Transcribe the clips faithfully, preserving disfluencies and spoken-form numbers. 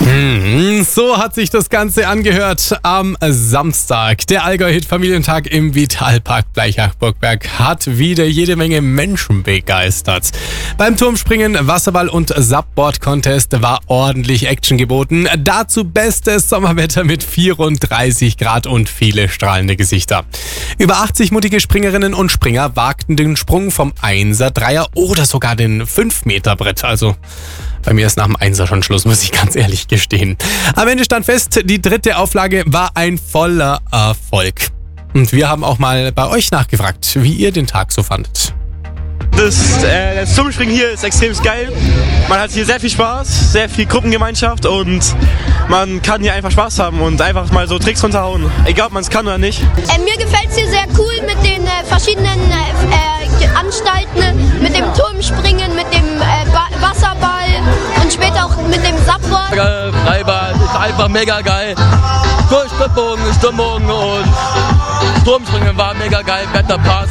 Hm, so hat sich das Ganze angehört am Samstag. Der Allgäu-Hit-Familientag im Vitalpark Blaichach-Burgberg hat wieder jede Menge Menschen begeistert. Beim Turmspringen, Wasserball und Subboard-Contest war ordentlich Action geboten. Dazu bestes Sommerwetter mit vierunddreißig Grad und viele strahlende Gesichter. Über achtzig mutige Springerinnen und Springer wagten den Sprung vom Einser, Dreier oder sogar den fünf Meter Brett. Also bei mir ist nach dem Einser schon Schluss, muss ich ganz ehrlich gestehen. Am Ende stand fest, die dritte Auflage war ein voller Erfolg. Und wir haben auch mal bei euch nachgefragt, wie ihr den Tag so fandet. Das, äh, das Turmspringen hier ist extrem geil. Man hat hier sehr viel Spaß, sehr viel Gruppengemeinschaft und man kann hier einfach Spaß haben und einfach mal so Tricks runterhauen. Egal, ob man es kann oder nicht. Äh, mir gefällt es hier sehr cool mit den äh, verschiedenen äh, Anstalten, mit dem Turmspringen, mit dem äh, ba- Wasserball und später auch mit dem Subboard. Freibad ist einfach mega geil. Stimmung, Stimmung und Turmspringen war mega geil, Wetter passt.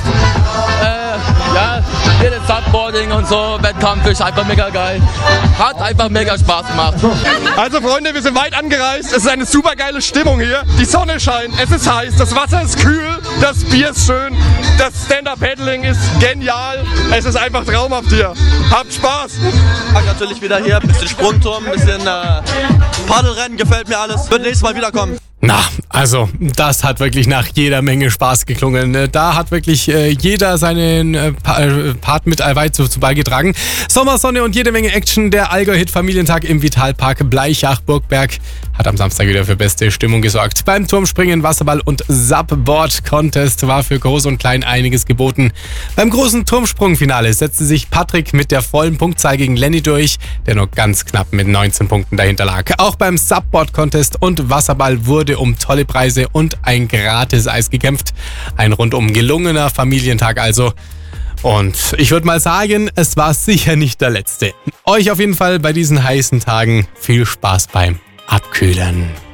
Äh, ja, jedes Subboarding und so, Wettkampf ist einfach mega geil. Hat einfach mega Spaß gemacht. Also Freunde, wir sind weit angereist. Es ist eine super geile Stimmung hier. Die Sonne scheint, es ist heiß, das Wasser ist kühl, das Bier ist schön, das Stand-Up-Paddling ist genial. Es ist einfach traumhaft hier. Habt Spaß! Natürlich wieder hier, ein bisschen Sprungturm, ein bisschen äh, Paddelrennen, gefällt mir alles. Wird nächstes Mal wiederkommen. Na, also, das hat wirklich nach jeder Menge Spaß geklungen. Da hat wirklich äh, jeder seinen äh, Part mit weit zu, zu beigetragen. Sommersonne und jede Menge Action. Der Allgäu-Hit-Familientag im Vitalpark Blaichach-Burgberg hat am Samstag wieder für beste Stimmung gesorgt. Beim Turmspringen, Wasserball und Subboard-Contest war für Groß und Klein einiges geboten. Beim großen Turmsprungfinale setzte sich Patrick mit der vollen Punktzahl gegen Lenny durch, der nur ganz knapp mit neunzehn Punkten dahinter lag. Auch beim Subboard-Contest und Wasserball wurde um tolle Preise und ein gratis Eis gekämpft. Ein rundum gelungener Familientag also. Und ich würde mal sagen, es war sicher nicht der letzte. Euch auf jeden Fall bei diesen heißen Tagen viel Spaß beim Abkühlen.